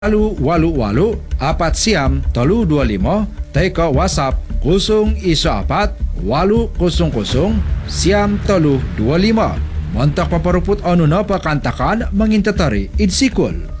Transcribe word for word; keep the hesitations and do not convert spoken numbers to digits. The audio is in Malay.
Walu walu walu apat siam tolu dua lima teka WhatsApp kosong isa apat walu kosong kosong siam tolu dua lima. Montak paparuput anu na pakantakan mangintatari idsikul.